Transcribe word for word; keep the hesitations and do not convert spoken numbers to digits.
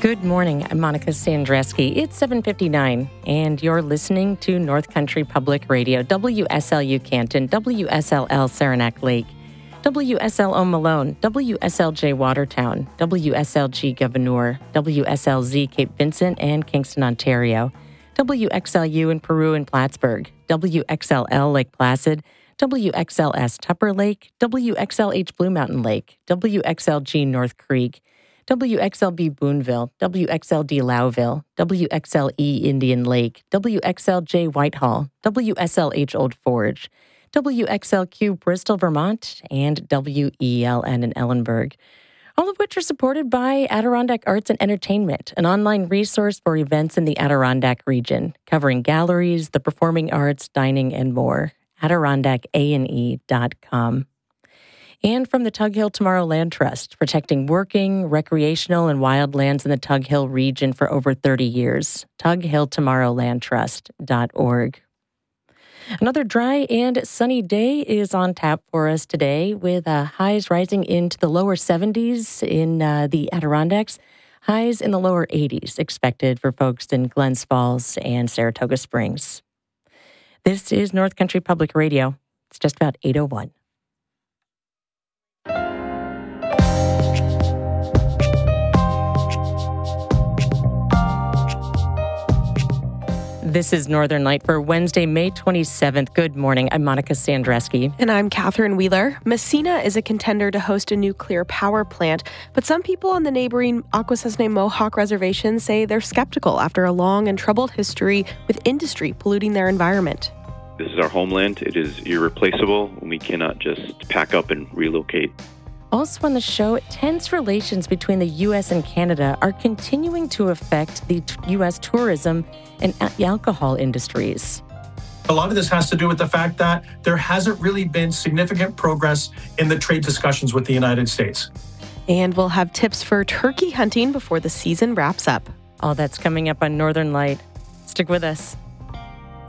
Good morning. I'm Monica Sandreski. It's seven fifty-nine, and you're listening to North Country Public Radio, W S L U Canton, W S L L Saranac Lake, W S L O Malone, W S L J Watertown, W S L G Gouverneur, W S L Z Cape Vincent and Kingston, Ontario, W X L U in Peru and Plattsburgh, W X L L Lake Placid, W X L S Tupper Lake, W X L H Blue Mountain Lake, W X L G North Creek, W X L B Boonville, W X L D Lowville, W X L E Indian Lake, W X L J Whitehall, W S L H Old Forge, W X L Q Bristol, Vermont, and W E L N in Ellenburg, all of which are supported by Adirondack Arts and Entertainment, an online resource for events in the Adirondack region, covering galleries, the performing arts, dining, and more. Adirondack A and E dot com. And from the Tug Hill Tomorrow Land Trust, protecting working, recreational, and wild lands in the Tug Hill region for over thirty years. tug hill tomorrow land trust dot org. Another dry and sunny day is on tap for us today, with uh, highs rising into the lower seventies in uh, the Adirondacks, highs in the lower eighties expected for folks in Glens Falls and Saratoga Springs. This is North Country Public Radio. It's just about eight oh one. This is Northern Light for Wednesday, May twenty-seventh. Good morning. I'm Monica Sandreski. And I'm Catherine Wheeler. Messina is a contender to host a nuclear power plant, but some people on the neighboring Akwesasne Mohawk Reservation say they're skeptical after a long and troubled history with industry polluting their environment. This is our homeland. It is irreplaceable. We cannot just pack up and relocate. Also on the show, tense relations between the U S and Canada are continuing to affect the U S tourism and alcohol industries. A lot of this has to do with the fact that there hasn't really been significant progress in the trade discussions with the United States. And we'll have tips for turkey hunting before the season wraps up. All that's coming up on Northern Light. Stick with us.